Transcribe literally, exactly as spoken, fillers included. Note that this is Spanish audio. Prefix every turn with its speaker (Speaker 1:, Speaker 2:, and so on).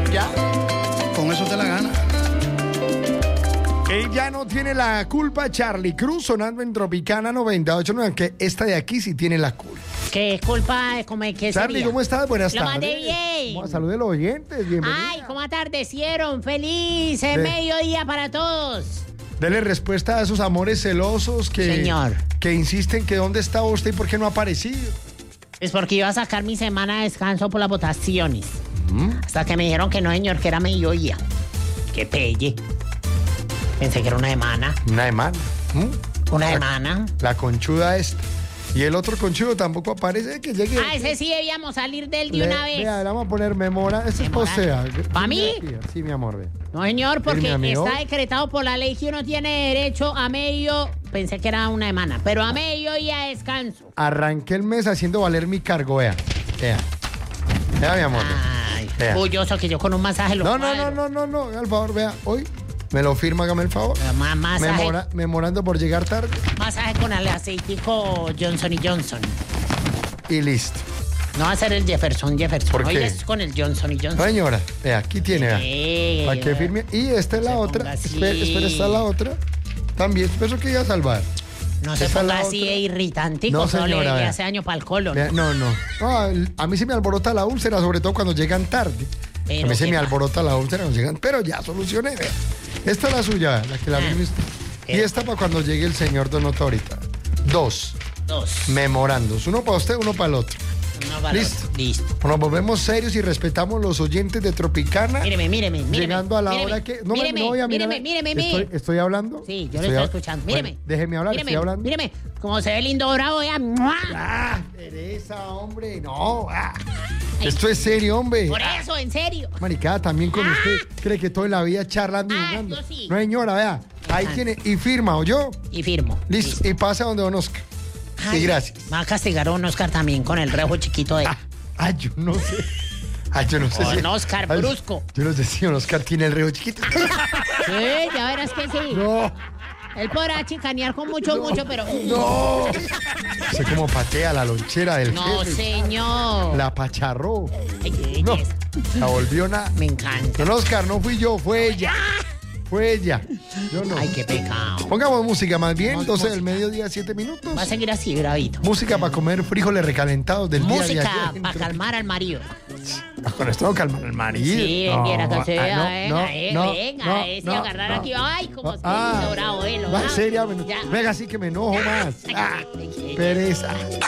Speaker 1: Ya.
Speaker 2: Con eso te la gana.
Speaker 1: Ella no tiene la culpa, Charly Cruz, sonando en Tropicana noventa y ocho punto nueve, que esta de aquí sí tiene la culpa.
Speaker 3: ¿Qué culpa de comer qué
Speaker 1: Charly,
Speaker 3: sería?
Speaker 1: ¿cómo estás? Buenas
Speaker 3: Lo
Speaker 1: tardes.
Speaker 3: mandé bien.
Speaker 1: Vamos a saludar a los oyentes, bienvenidos.
Speaker 3: Ay, ¿cómo atardecieron? Feliz eh,
Speaker 1: De-
Speaker 3: mediodía para todos.
Speaker 1: Dele respuesta a esos amores celosos que,
Speaker 3: Señor.
Speaker 1: que insisten que dónde está usted y por qué no ha aparecido.
Speaker 3: Es porque iba a sacar mi semana de descanso por las votaciones. Hasta que me dijeron que no, señor, que era mediodía. ¡Qué pelle! Pensé que era una semana.
Speaker 1: Una semana. ¿Mm?
Speaker 3: Una
Speaker 1: La-
Speaker 3: semana.
Speaker 1: La conchuda esta. Y el otro conchudo tampoco aparece, que llegue.
Speaker 3: Ah, ese sí debíamos salir de él de
Speaker 1: Le-
Speaker 3: una vez.
Speaker 1: Vea, le vamos a poner memora. Este es
Speaker 3: Memora.
Speaker 1: posea.
Speaker 3: ¿Pa' mí?
Speaker 1: Sí, mi amor, ve.
Speaker 3: No, señor,
Speaker 1: Mire,
Speaker 3: porque
Speaker 1: mi amigo.
Speaker 3: está decretado por la ley que uno tiene derecho a medio... Pensé que era una semana, pero a mediodía de descanso.
Speaker 1: Arranqué el mes haciendo valer mi cargo, vea. Vea. Vea, mi amor.
Speaker 3: Ay,
Speaker 1: Vea.
Speaker 3: orgulloso que yo con un masaje lo
Speaker 1: No, no, no,
Speaker 3: cuadro.
Speaker 1: no, no, no. Haga el favor, vea. Hoy me lo firma, hágame el favor.
Speaker 3: Ma- Masaje,
Speaker 1: Memora- memorando por llegar tarde
Speaker 3: masaje con el aceitico Johnson y Johnson.
Speaker 1: y listo.
Speaker 3: No va a ser el Jefferson Jefferson.
Speaker 1: ¿Por
Speaker 3: Hoy
Speaker 1: qué?
Speaker 3: es con el Johnson y
Speaker 1: No,
Speaker 3: Johnson.
Speaker 1: señora, vea, aquí tiene, vea.
Speaker 3: Sí.
Speaker 1: Para que firme. Y esta es la
Speaker 3: Se
Speaker 1: otra.
Speaker 3: ponga así.
Speaker 1: Espera, espera, está la otra. También, eso que iba a salvar.
Speaker 3: No se
Speaker 1: Esta es la
Speaker 3: ponga así
Speaker 1: otra.
Speaker 3: de irritante,
Speaker 1: No,
Speaker 3: solo
Speaker 1: señora,
Speaker 3: le
Speaker 1: vea.
Speaker 3: hace daño para el colon.
Speaker 1: Vea, no, no. No, el- a mí se me alborota la úlcera, sobre todo cuando llegan tarde.
Speaker 3: Pero
Speaker 1: a mí se
Speaker 3: qué
Speaker 1: me
Speaker 3: pa-
Speaker 1: alborota la úlcera cuando llegan. Pero ya solucioné, vea. Esta es la suya, la que la
Speaker 3: Ah.
Speaker 1: vino usted. Y
Speaker 3: Pero-
Speaker 1: esta para cuando llegue el señor Donoto ahorita. Dos.
Speaker 3: Dos.
Speaker 1: Memorandos. Uno para usted, uno para el otro.
Speaker 3: Uno para
Speaker 1: Listo.
Speaker 3: otro. Listo.
Speaker 1: Nos volvemos serios y respetamos los oyentes de Tropicana.
Speaker 3: Míreme, míreme, míreme.
Speaker 1: Llegando a la
Speaker 3: míreme,
Speaker 1: hora que. No, me-
Speaker 3: míreme,
Speaker 1: no voy a mirar.
Speaker 3: míreme, míreme, míreme.
Speaker 1: Estoy, estoy hablando.
Speaker 3: Sí, yo le estoy
Speaker 1: hab-
Speaker 3: escuchando.
Speaker 1: Bueno,
Speaker 3: Míreme.
Speaker 1: déjeme hablar,
Speaker 3: Míreme,
Speaker 1: estoy hablando.
Speaker 3: míreme. Como se ve lindo bravo, ya. ¡mua!
Speaker 1: Ah, Teresa, hombre. No. ah. Esto es serio, hombre.
Speaker 3: Por
Speaker 1: Ah,
Speaker 3: eso, en serio.
Speaker 1: Maricada, también con usted. Cree que toda la vida charlando y
Speaker 3: Ah,
Speaker 1: jugando.
Speaker 3: yo sí.
Speaker 1: No, señora, vea. Ahí
Speaker 3: Ah.
Speaker 1: tiene. Y firma, ¿o yo?
Speaker 3: Y firmo.
Speaker 1: Listo. Y pasa donde don Oscar.
Speaker 3: Ay,
Speaker 1: Y gracias.
Speaker 3: Me va a castigar a un Oscar también con el rejo chiquito de él.
Speaker 1: Ah, ah, yo no sé. Ah, yo no sé
Speaker 3: Con
Speaker 1: si.
Speaker 3: Oscar
Speaker 1: Ay,
Speaker 3: Brusco.
Speaker 1: Yo no sé si don Oscar tiene el reo chiquito.
Speaker 3: Sí, ya verás que sí.
Speaker 1: No.
Speaker 3: Él podrá chicanear con mucho, mucho, pero...
Speaker 1: No. Sé cómo patea la lonchera del
Speaker 3: No,
Speaker 1: jefe.
Speaker 3: señor.
Speaker 1: La pacharró.
Speaker 3: Ay, qué
Speaker 1: No.
Speaker 3: belleza.
Speaker 1: La volvió nada.
Speaker 3: Me encanta.
Speaker 1: Don Oscar, no fui yo, fue ella. Fue ella. Yo no.
Speaker 3: Ay, qué pecado.
Speaker 1: Pongamos música más bien.
Speaker 3: Pon
Speaker 1: Entonces, el
Speaker 3: música.
Speaker 1: mediodía, siete minutos.
Speaker 3: Va a seguir así, bravito.
Speaker 1: Música para comer frijoles recalentados del día de
Speaker 3: Música
Speaker 1: ayer.
Speaker 3: para calmar al marido.
Speaker 1: Ah, con esto no calman al marido.
Speaker 3: Sí,
Speaker 1: No,
Speaker 3: viera que se
Speaker 1: ah,
Speaker 3: vea,
Speaker 1: no,
Speaker 3: venga,
Speaker 1: no,
Speaker 3: eh,
Speaker 1: no,
Speaker 3: venga,
Speaker 1: no,
Speaker 3: ese
Speaker 1: no,
Speaker 3: agarrar
Speaker 1: no.
Speaker 3: aquí. Ay, como se
Speaker 1: Ah,
Speaker 3: dorado, eh, lo
Speaker 1: va,
Speaker 3: bravo.
Speaker 1: seriamente.
Speaker 3: Ya.
Speaker 1: Venga, así que me enojo más.
Speaker 3: Ay,
Speaker 1: Ah,
Speaker 3: ay, ay, ay.
Speaker 1: pereza.